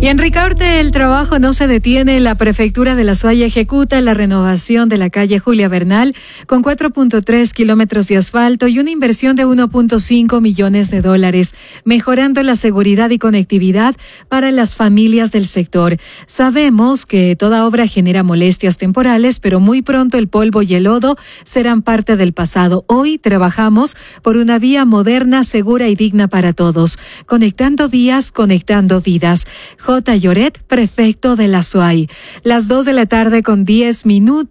Y en Ricaurte el trabajo no se detiene. La Prefectura de La Suaya ejecuta la renovación de la calle Julia Bernal con 4.3 kilómetros de asfalto y una inversión de 1.5 millones de dólares, mejorando la seguridad y conectividad para las familias del sector. Sabemos que toda obra genera molestias temporales, pero muy pronto el polvo y el lodo serán parte del pasado. Hoy trabajamos por una vía moderna, segura y digna para todos. Conectando vías, conectando vidas. J. Lloret, prefecto de La Suay. Las 2:10 p.m.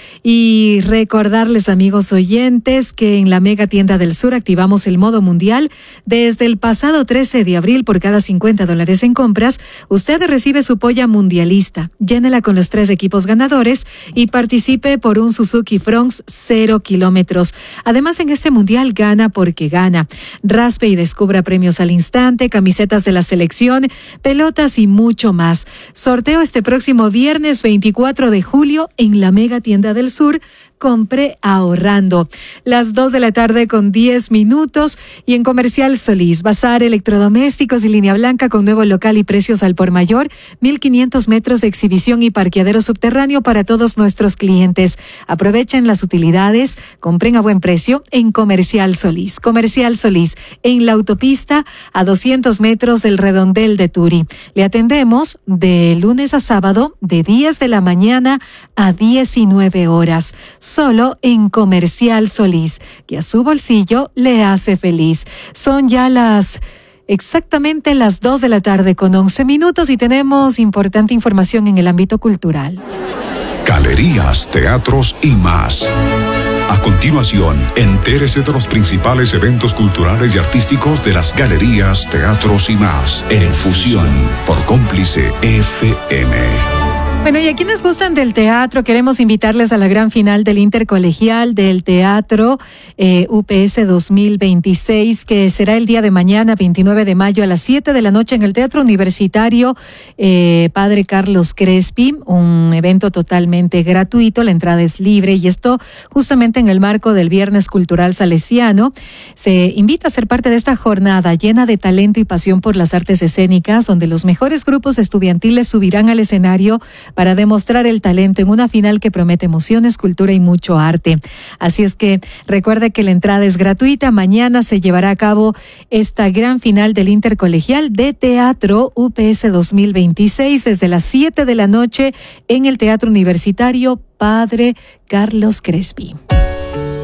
y recordarles, amigos oyentes, que en la Mega Tienda del Sur activamos el modo mundial. Desde el pasado 13 de abril, por cada $50 en compras, usted recibe su polla mundialista. Llénela con los 3 equipos ganadores y participe por un Suzuki Fronx 0 kilómetros. Además, en este mundial gana porque gana. Raspe y descubra premios al instante, camisetas de la selección, pelotas y mucho más. Sorteo este próximo viernes 24 de julio en la Mega Tienda del Sur. Compre ahorrando. Las 2:10 p.m. y en Comercial Solís, bazar electrodomésticos y línea blanca con nuevo local y precios al por mayor, 1,500 metros de exhibición y parqueadero subterráneo para todos nuestros clientes. Aprovechen las utilidades, compren a buen precio en Comercial Solís. Comercial Solís, en la autopista a 200 metros del Redondel de Turi. Le atendemos de lunes a sábado de 10 de la mañana a 19 horas. Solo en Comercial Solís, que a su bolsillo le hace feliz. Son ya exactamente las 2:11 p.m. y tenemos importante información en el ámbito cultural. Galerías, teatros y más. A continuación, entérese de los principales eventos culturales y artísticos de las galerías, teatros y más en Fusión por Cómplice FM. Bueno, y a quienes gustan del teatro, queremos invitarles a la gran final del Intercolegial del Teatro UPS 2026, que será el día de mañana, 29 de mayo, a las 7 de la noche en el Teatro Universitario Padre Carlos Crespi, un evento totalmente gratuito, la entrada es libre y esto justamente en el marco del Viernes Cultural Salesiano. Se invita a ser parte de esta jornada llena de talento y pasión por las artes escénicas, donde los mejores grupos estudiantiles subirán al escenario para demostrar el talento en una final que promete emociones, cultura y mucho arte. Así es que recuerde que la entrada es gratuita. Mañana se llevará a cabo esta gran final del Intercolegial de Teatro UPS 2026 desde las 7 de la noche en el Teatro Universitario Padre Carlos Crespi.